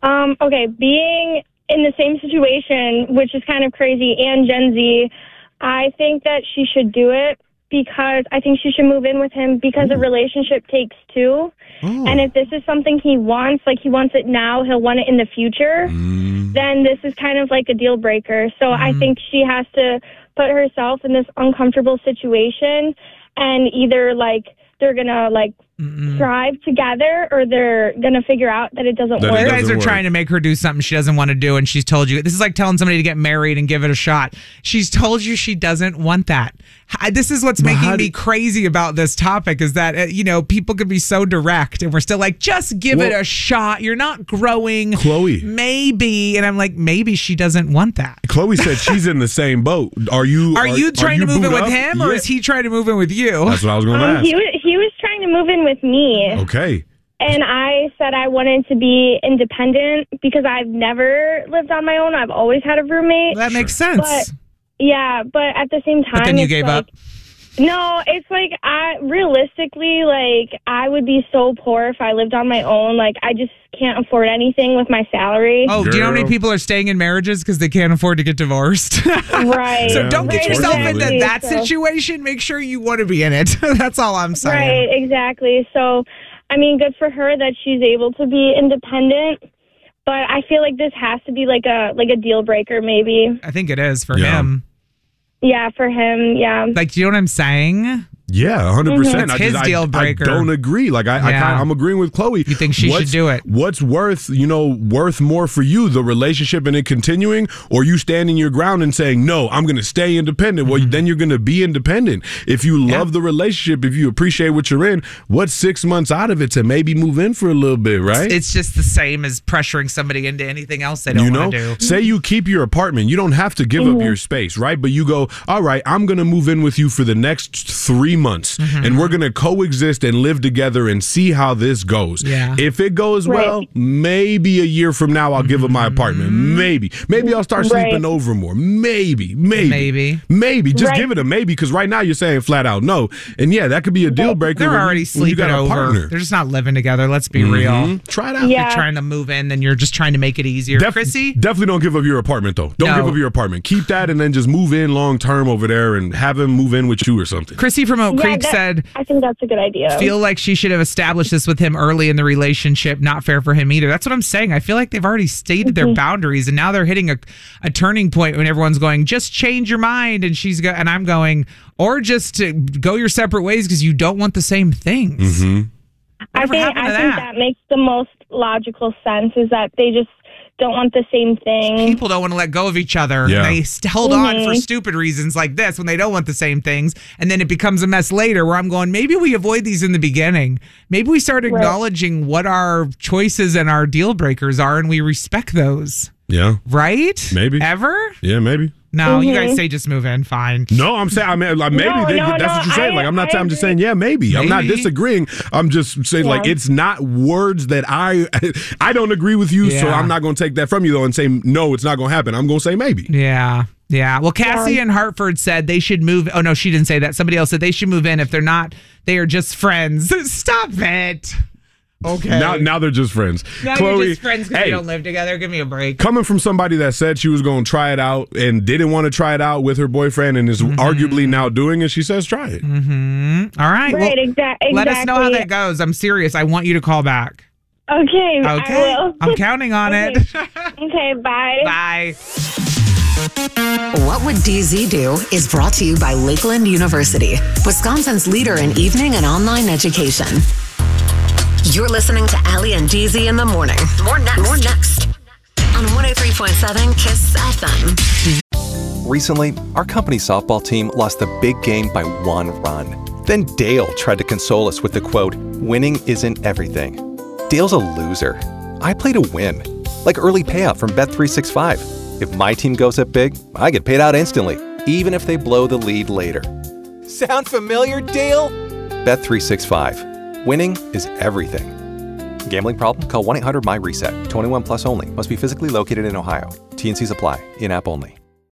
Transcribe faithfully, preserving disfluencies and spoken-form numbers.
Um, okay, being in the same situation, which is kind of crazy, and Gen Z, I think that she should do it because I think she should move in with him because Ooh. a relationship takes two. Oh. And if this is something he wants, like he wants it now, he'll want it in the future, mm. then this is kind of like a deal breaker. So mm. I think she has to put herself in this uncomfortable situation and either like they're going to like Mm-mm. thrive together or they're going to figure out that it doesn't that work. You guys are work. trying to make her do something she doesn't want to do, and she's told you. This is like telling somebody to get married and give it a shot. She's told you she doesn't want that. This is what's but making me crazy about this topic is that, uh, you know, people can be so direct and we're still like, just give well, it a shot. You're not growing. Chloe. Maybe. And I'm like, maybe she doesn't want that. Chloe said she's in the same boat. Are you Are, are you trying are you to move in with up? him or yeah. is he trying to move in with you? That's what I was going to um, ask. He was, he was trying to move in with me. Okay. And I said I wanted to be independent because I've never lived on my own. I've always had a roommate. That makes sense. But, yeah, but at the same time, but then you it's gave like, up. No, it's like I realistically, like I would be so poor if I lived on my own. Like I just can't afford anything with my salary. Oh, Girl. do you know how many people are staying in marriages because they can't afford to get divorced? Right. So don't get right, yourself exactly. into that so, situation. Make sure you want to be in it. That's all I'm saying. Right, exactly. So, I mean, good for her that she's able to be independent. But I feel like this has to be like a like a deal breaker, maybe. I think it is for yeah. him. Yeah, for him, yeah. Like, do you know what I'm saying? Yeah, one hundred percent. Mm-hmm. It's I his deal breaker. I, I don't agree. Like, I, yeah. I, I'm agreeing with Chloe. You think she what's, should do it? What's worth, you know, worth more for you, the relationship and it continuing, or you standing your ground and saying, no, I'm going to stay independent? Mm-hmm. Well, then you're going to be independent. If you love yeah. the relationship, if you appreciate what you're in, what's six months out of it to maybe move in for a little bit, right? It's just the same as pressuring somebody into anything else they don't you know? want to do. Say you keep your apartment. You don't have to give mm-hmm. up your space, right? But you go, all right, I'm going to move in with you for the next three months, mm-hmm. and we're going to coexist and live together and see how this goes. Yeah. If it goes right. well, maybe a year from now I'll give up my apartment. Maybe. Maybe I'll start right. sleeping over more. Maybe. Maybe. Maybe. Maybe. Just right. give it a maybe because right now you're saying flat out no. And yeah, that could be a deal breaker. They're when already you, sleeping when you got a over. partner. They're just not living together. Let's be mm-hmm. real. Try it out. Yeah. You're trying to move in, then you're just trying to make it easier. Def- Chrissy? Definitely don't give up your apartment, though. Don't no. give up your apartment. Keep that and then just move in long term over there and have him move in with you or something. Chrissy from Oak yeah, Creek that, said, I think that's a good idea. Feel like she should have established this with him early in the relationship. Not fair for him either. That's what I'm saying. I feel like they've already stated mm-hmm. their boundaries, and now they're hitting a, a turning point when everyone's going, just change your mind. And she's go, and I'm going, or just to go your separate ways because you don't want the same things. Mm-hmm. I think I that? think that makes the most logical sense. Is that they just don't want the same thing. People don't want to let go of each other. Yeah. They held mm-hmm. on for stupid reasons like this when they don't want the same things. And then it becomes a mess later where I'm going, maybe we avoid these in the beginning. Maybe we start acknowledging right. what our choices and our deal breakers are and we respect those. Yeah. Right? Maybe. Ever? Yeah, maybe. No, mm-hmm. you guys say just move in. Fine. No, I'm saying, I mean, like, maybe no, they, no, that's no, what you're saying. I, like, I'm not I saying, I'm just saying, yeah, maybe. maybe. I'm not disagreeing. I'm just saying, yeah. like, it's not words that I, I don't agree with you, yeah. so I'm not going to take that from you, though, and say, no, it's not going to happen. I'm going to say maybe. Yeah. Yeah. Well, Cassie yeah. in Hartford said they should move. Oh, no, she didn't say that. Somebody else said they should move in if they're not, they are just friends. Stop it. Okay. Now, now they're just friends. Now Chloe, you're just friends because hey, you don't live together. Give me a break. Coming from somebody that said she was going to try it out and didn't want to try it out with her boyfriend and is mm-hmm. arguably now doing it, she says try it. Mm-hmm. All right. Right, well, exa- exactly. Let us know how that goes. I'm serious. I want you to call back. Okay. Okay. I will. I'm counting on okay. it. Okay, bye. Bye. What Would D Z Do is brought to you by Lakeland University, Wisconsin's leader in evening and online education. You're listening to Allie and D Z in the morning. More next. More next. On one oh three point seven KISS F M. Recently, our company softball team lost the big game by one run. Then Dale tried to console us with the quote, winning isn't everything. Dale's a loser. I play to win. Like early payout from Bet three sixty-five. If my team goes up big, I get paid out instantly, even if they blow the lead later. Sound familiar, Dale? Bet three sixty-five. Winning is everything. Gambling problem? Call one eight hundred M Y RESET. twenty-one plus only. Must be physically located in Ohio. T N Cs apply. In-app only.